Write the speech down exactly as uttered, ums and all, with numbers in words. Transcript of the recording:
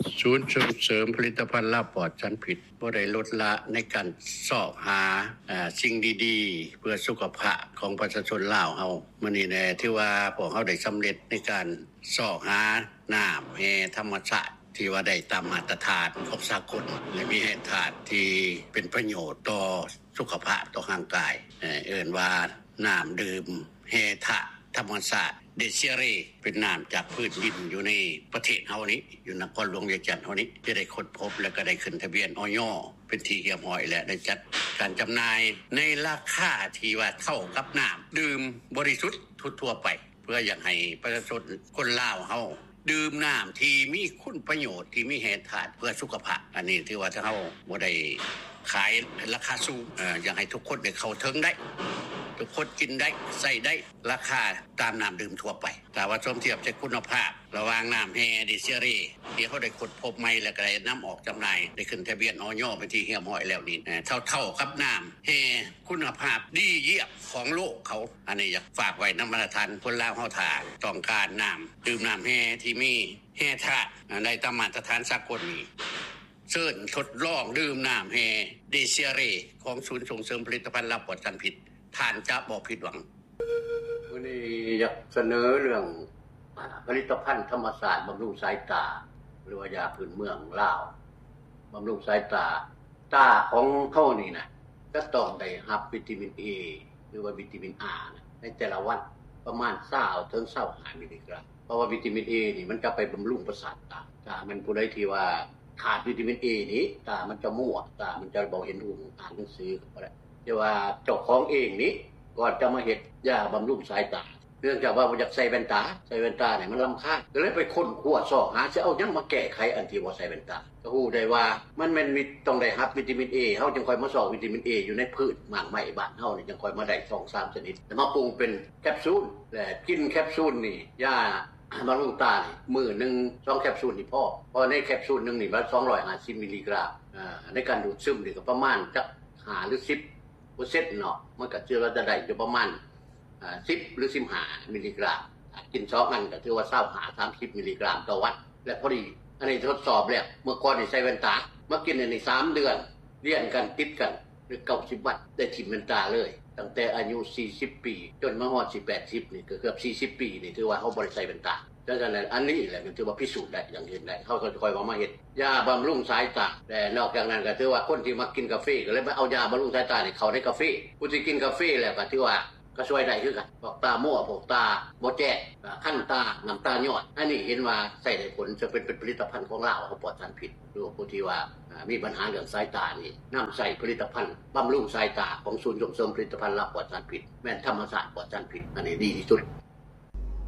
ศูนย์ส่งเสริมผลิตภัณฑ์ลาบปลอดสารพิษบ่ได้ลดละในการเสาะหาอ่าสิ่งดีๆเพื่อสุขภาพของประชาชนลาวเฮามื้อนี้แน่ที่ว่าพวกเฮาได้สำเร็จในการเสาะหาน้ำแห่ธรรมชาติที่ว่าได้ตามมาตรฐานของสากลและมีแร่ธาตุที่เป็นประโยชน์ต่อสุขภาพต่อร่างกายเอ่อเอิ้นว่าน้ำดื่มแห่ธาตุธรรมชาติเดเซเรเป็นน้ำจากพื้นดินอยู่ในประเทศเฮานี้อยู่นครหลวงเวียงจันทน์เฮานี้จะได้ค้นพบและก็ได้ขึ้นทะเบียนอย.เป็นที่เรียบร้อยและได้จัดการจำหน่ายในราคาที่ว่าเท่ากับน้ำดื่มบริสุทธิ์ทั่วๆไปเพื่ออยากให้ประชาชนคนลาวเฮาดื่มน้ำที่มีคุณประโยชน์ที่มีแร่ธาตุเพื่อสุขภาพอันนี้ถือว่าเฮาบ่ได้ขายราคาสูงเอ่ออยากให้ทุกคนได้เข้าถึงได้ทุกคนกินได้ใส่ได้ราคาตามน้ำดื่มทั่วไปแต่ว่าชมเทียบจากคุณภาพระหว่างน้ำแฮดิเซรีที่เขาได้ขุดพบใหม่แล้วก็ได้นำออกจำหน่ายได้ขึ้นทะเบียนอย.เป็นที่เรียบร้อยแล้วนี่เท่าๆกับน้ำแฮคุณภาพดีเยี่ยมของโลกเขาอันนี้อยากฝากไว้นำมาตรฐานคนลาวเฮาท่าต้องการน้ำดื่มน้ำแฮที่มีแร่ธาตุในตามมาตรฐานสากลนี้เชิญทดลองดื่มน้ำแฮดิเซรีของศูนย์ส่งเสริมผลิตภัณฑ์ลาบปลอดสารพิษท่านจะบ่ผิดหวังวันนี้อยากเสนอเรื่องผลิตภัณฑ์ธรรมศาสตร์บำรุงสายตาหรือว่ายาพื้นเมืองลาวบำรุงสายตาตาของเฮานี่นะก็ต้องได้รับวิตามิน A หรือว่าวิตามิน R ในแต่ละวันประมาณยี่สิบถึงยี่สิบห้ามิลลิกรัมเพราะว่าวิตามิน A นี่มันจะไปบำรุงประสาทตาตามันผู้ใดที่ว่าขาดวิตามิน A นี้ตามันจะมั่วตามันจะบ่เห็นรูปอ่านหนังสือก็บ่ได้แต่ว่าเจ้าของเองนี้ก่อนจะมาเฮ็ดยาบำรุงสายตาเนื่องจากว่าบ่อยากใส่แว่นตาใส่แว่นตาเนี่ยมันรำคาญก็เลยไปค้นคว้าซอกหาสิเอาหยังมาแก้ไขอันที่บ่ใส่แว่นตาก็ฮู้ได้ว่ามันแม่นมีต้องได้รับวิตามิน A เฮาจึงค่อยมาซอกวิตามิน A อยู่ในพืชหมากไม้บ้านเฮานี่จึงค่อยมาได้ สองสาม ชนิดแล้วมาปรุงเป็นแคปซูลและกินแคปซูลนี่ยาบำรุงตานี่มื้อนึงสองแคปซูลนี่พอเพราะในแคปซูลนึงนี่มันสองร้อยห้าสิบมิลลิกรัมอ่าในการดูดซึมนี่ก็ประมาณจักห้าหรือสิบเปอร์เซ็นต์ เนาะมันก็ถือว่าจะได้อยู่ประมาณอ่าสิบหรือสิบห้ามิลลิกรัมกินสองอันก็ถือว่ายี่สิบห้า สามสิบมิลลิกรัมต่อวันและพอดีอันนี้ทดสอบแล้วเมื่อก่อนนี่ใส่แว่นตามากินในสามเดือนเรียนกันติดกันหรือเก้าสิบวันได้ถิ่มแว่นตาเลยตั้งแต่อายุสี่สิบปีจนมาฮอดสิแปดสิบนี่ก็เกือบสี่สิบปีนี่ถือว่าเฮาบ่ได้ใส่แว่นตาดังนั้นอันนี้แหละมันถือว่าพิสูจน์ได้อย่างเห็นได้เฮาก็ค่อยว่ามาเฮ็ดยาบำรุงสายตาแต่นอกจากนั้นก็ถือว่าคนที่มากินกาแฟก็เลยมาเอายาบำรุงสายตานี่เข้าในกาแฟผู้ที่กินกาแฟแล้วก็ถือว่าก็ช่วยได้คือกันพวกตามั่วพวกตาบ่แจ้งคั่นตาน้ำตาย้อนอันนี้เห็นว่าใช้ได้ผลจะเป็นเป็นผลิตภัณฑ์ของลาวเขาปลอดสารพิษหรือว่าผู้ที่ว่ามีปัญหาเรื่องสายตานี่นำใส่ผลิตภัณฑ์บำรุงสายตาของศูนย์ส่งเสริมผลิตภัณฑ์ลาวปลอดสารพิษแม่นธรรมศาสตร์ปลอดสารพิษอันนี้ดีที่สุด